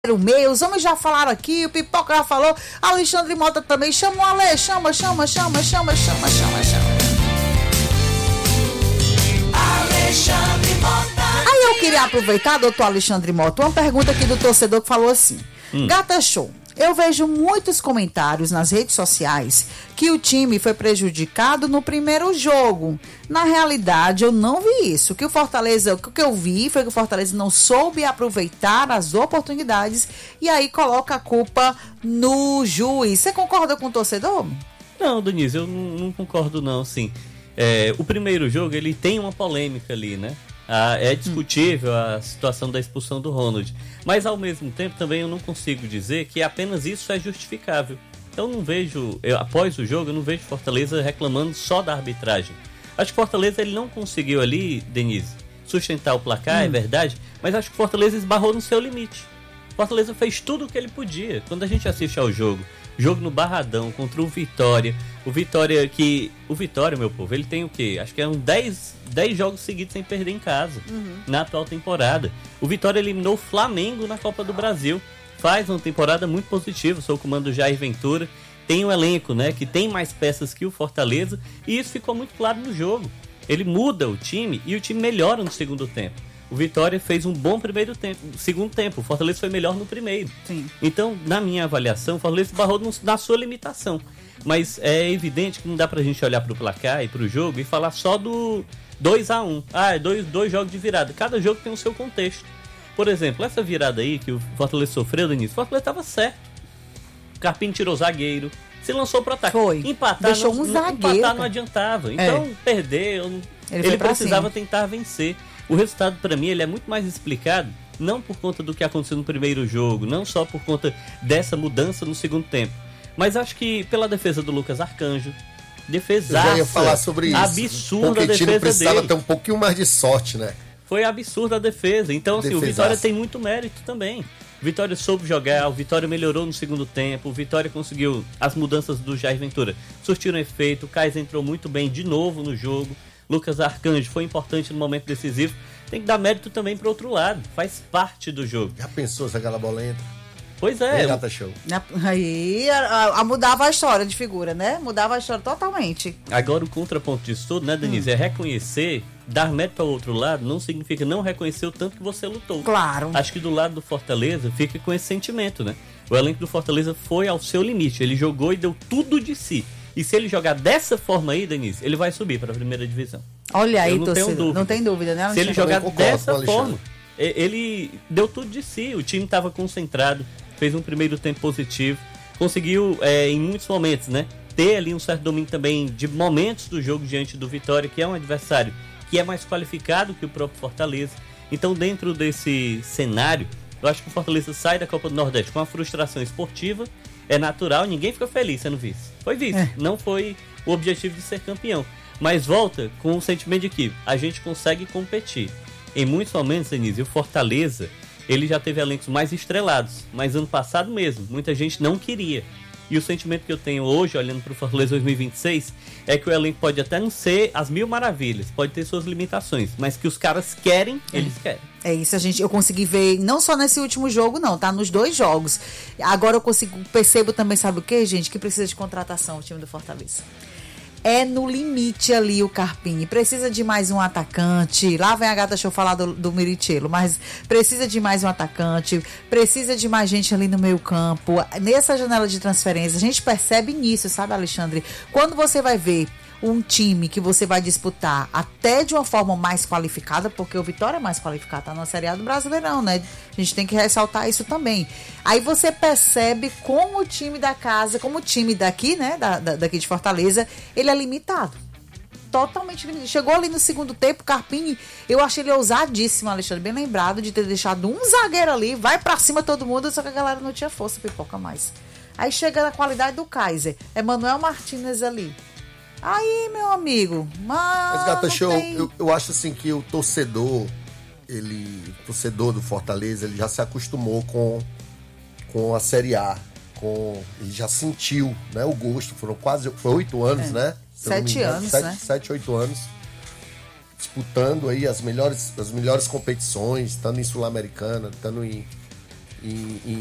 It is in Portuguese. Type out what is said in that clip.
meio, os homens já falaram aqui, o Pipoca já falou, Alexandre Mota também, chama o Ale, chama. Alexandre Mota. Aí eu queria aproveitar, doutor Alexandre Mota, uma pergunta aqui do torcedor que falou assim, Gata Show, eu vejo muitos comentários nas redes sociais que o time foi prejudicado no primeiro jogo. Na realidade, eu não vi isso. O que eu vi foi que o Fortaleza não soube aproveitar as oportunidades e aí coloca a culpa no juiz. Você concorda com o torcedor? Não, Denise, eu não concordo não, sim. O primeiro jogo, ele tem uma polêmica ali, né? É discutível a situação da expulsão do Ronald, mas ao mesmo tempo também eu não consigo dizer que apenas isso é justificável. Eu não vejo, após o jogo, eu não vejo Fortaleza reclamando só da arbitragem. Acho que Fortaleza ele não conseguiu ali, Denise, sustentar o placar, é verdade, mas acho que Fortaleza esbarrou no seu limite. Fortaleza fez tudo o que ele podia. Quando a gente assiste ao jogo no Barradão contra o Vitória, o Vitória, meu povo, ele tem o quê? Acho que é 10 jogos seguidos sem perder em casa, na atual temporada. O Vitória eliminou o Flamengo na Copa do Brasil, faz uma temporada muito positiva, sob o comando do Jair Ventura, tem um elenco, né, que tem mais peças que o Fortaleza, e isso ficou muito claro no jogo. Ele muda o time e o time melhora no segundo tempo. O Vitória fez um bom segundo tempo. O Fortaleza foi melhor no primeiro. Sim. Então, na minha avaliação, o Fortaleza barrou na sua limitação. Mas é evidente que não dá pra gente olhar pro placar e pro jogo e falar só do 2-1. Dois jogos de virada. Cada jogo tem o seu contexto. Por exemplo, essa virada aí que o Fortaleza sofreu, Denise, o Fortaleza estava certo. O Carpini tirou o zagueiro, se lançou pro ataque. Foi. Empatar zagueiro, não adiantava. Então, perder, ele precisava tentar vencer. O resultado, para mim, ele é muito mais explicado, não por conta do que aconteceu no primeiro jogo, não só por conta dessa mudança no segundo tempo, mas acho que pela defesa do Lucas Arcanjo, defesaça, eu já ia falar sobre isso. Absurda a defesa precisava dele. ter um pouquinho mais de sorte, né? Foi absurda a defesa. Então, assim, o Vitória tem muito mérito também. O Vitória soube jogar, o Vitória melhorou no segundo tempo, o Vitória conseguiu as mudanças do Jair Ventura, surtiram efeito, o Caes entrou muito bem de novo no jogo. Lucas Arcanjo foi importante no momento decisivo. Tem que dar mérito também pro outro lado. Faz parte do jogo. Já pensou se aquela bola entra? Pois é. Gata Show. Aí mudava a história de figura, né? Mudava a história totalmente. Agora o contraponto disso tudo, né, Denise? É reconhecer, dar mérito ao outro lado não significa não reconhecer o tanto que você lutou. Claro. Acho que do lado do Fortaleza fica com esse sentimento, né? O elenco do Fortaleza foi ao seu limite. Ele jogou e deu tudo de si. E se ele jogar dessa forma aí, Denise, ele vai subir para a primeira divisão. Olha aí, torcedor. Não tem dúvida, né, Alexandre? Se ele jogar dessa forma, ele deu tudo de si. O time estava concentrado, fez um primeiro tempo positivo, conseguiu, em muitos momentos, né, ter ali um certo domínio também de momentos do jogo diante do Vitória, que é um adversário que é mais qualificado que o próprio Fortaleza. Então, dentro desse cenário, eu acho que o Fortaleza sai da Copa do Nordeste com uma frustração esportiva. É natural, ninguém fica feliz sendo vice. Foi vice, não foi o objetivo de ser campeão. Mas volta com o sentimento de que a gente consegue competir. Em muitos momentos, Denise, o Fortaleza, ele já teve elencos mais estrelados. Mas ano passado mesmo, muita gente não queria. E o sentimento que eu tenho hoje, olhando para o Fortaleza 2026, é que o elenco pode até não ser as mil maravilhas, pode ter suas limitações, mas que os caras querem, eles querem. É isso, eu consegui ver, não só nesse último jogo, não, tá? Nos 2 jogos. Agora eu percebo também, sabe o quê, gente? Que precisa de contratação o time do Fortaleza. É no limite ali o Carpini. Precisa de mais um atacante. Lá vem a Gata Show falar do Miritelo, mas precisa de mais um atacante. Precisa de mais gente ali no meio campo. Nessa janela de transferência, a gente percebe nisso, sabe, Alexandre? Quando você vai ver um time que você vai disputar até de uma forma mais qualificada, porque o Vitória é mais qualificado, tá na Série A do Brasileirão, né? A gente tem que ressaltar isso também. Aí você percebe como o time da casa, como o time daqui, né, daqui de Fortaleza, ele é limitado. Totalmente limitado. Chegou ali no segundo tempo, Carpini, eu achei ele ousadíssimo, Alexandre, bem lembrado de ter deixado um zagueiro ali, vai pra cima todo mundo, só que a galera não tinha força, pipoca mais. Aí chega na qualidade do Kaiser, Emanuel Martínez ali. Aí, meu amigo, mas Gata Show, eu acho assim que o torcedor do Fortaleza, ele já se acostumou com a Série A, ele já sentiu, né, o gosto, foi 8 anos, né? 7 anos, né? 7, 8 anos, disputando aí as melhores competições, estando em Sul-Americana, estando em em